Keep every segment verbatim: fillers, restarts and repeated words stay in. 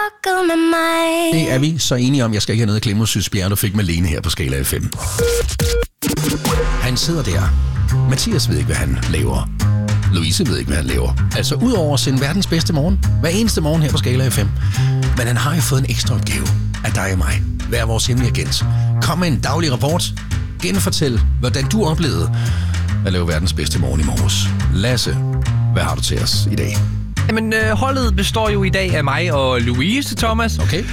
Det er vi så enige om. Jeg skal ikke have noget at glemme, synes Bjerre, du fik Malene her på Skala F M. Han sidder der. Mathias ved ikke, hvad han laver. Louise ved ikke, hvad han laver. Altså, udover at sende verdens bedste morgen. Hver eneste morgen her på Skala F M. Men han har jo fået en ekstra opgave af dig og mig. Vær vores hemmelige agent. Kom med en daglig rapport. Genfortæl, hvordan du oplevede at lave verdens bedste morgen i morges. Lasse, hvad har du til os i dag? Jamen, øh, holdet består jo i dag af mig og Louise, Thomas. Okay.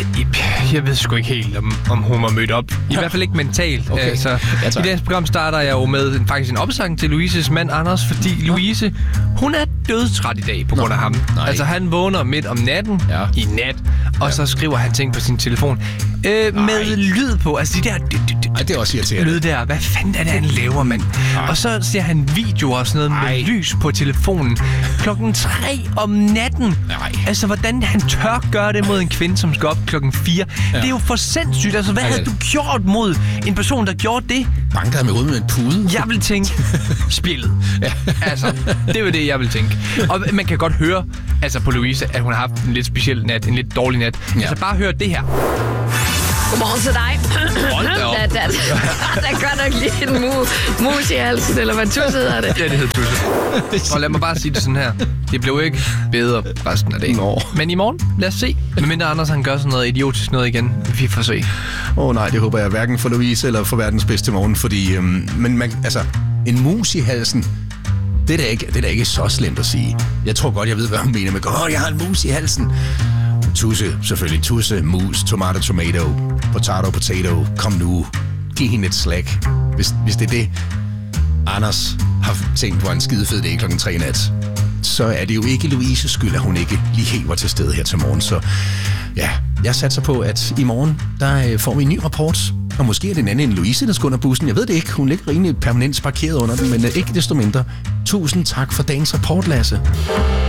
Jeg ved sgu ikke helt, om, om hun var mødt op. I hvert fald ikke mentalt. Okay. Altså, ja, i dagens program starter jeg jo med faktisk en opsang til Louises mand, Anders, fordi Louise, hun er dødtræt i dag på grund af ham. Nej. Altså, han vågner midt om natten, ja. i nat, og ja. så skriver han ting på sin telefon. Øh, med lyd på. Altså, de der... Ej, det er også irriterende. Lyd der. Hvad fanden er det, han laver, mand? Og så ser han videoer og sådan noget Ej. med lys på telefonen. Klokken tre om natten. Nej. Altså, hvordan han tør gøre det mod en kvinde, som skal op klokken fire. Ja. Det er jo for sindssygt. Altså, hvad Ej, havde du gjort mod en person, der gjorde det? Banker med hovedet med en pude. Jeg vil tænke, spillet. Ja. Altså, det var det, jeg vil tænke. Og man kan godt høre, altså på Louise, at hun har haft en lidt speciel nat, en lidt dårlig nat. Ja. Altså, bare hør det her. Godmorgen til dig. der, der, der er godt nok lige en mu, mus i halsen, eller hvad tusse hedder det? Ja, det hedder tusse. Og lad mig bare sige det sådan her. Det blev ikke bedre resten af dagen. Nå. Men i morgen, lad os se. Medmindre Anders han gør sådan noget idiotisk noget igen. Vi får se. Åh oh, nej, det håber jeg hverken for Louise eller for verdens bedste morgen, fordi... Øhm, men man, altså, en mus i halsen... Det er, da ikke, det er da ikke så slemt at sige. Jeg tror godt, jeg ved, hvad hun mener med, åh, oh, jeg har en mus i halsen. Tusse, selvfølgelig. Tusse, mus, tomato, tomato, potato, potato. Kom nu. Giv hende et slack. Hvis, hvis det er det, Anders har tænkt på en skidefed dag klokken tre nat, så er det jo ikke Louises skyld, at hun ikke lige helt var til stede her til morgen. Så ja, jeg satser på, at i morgen, der får vi en ny rapport. Og måske er det en anden end Louise, der skal under bussen. Jeg ved det ikke. Hun ligger rimelig permanent parkeret under den, men ikke desto mindre. Tusind tak for dagens rapport, Lasse.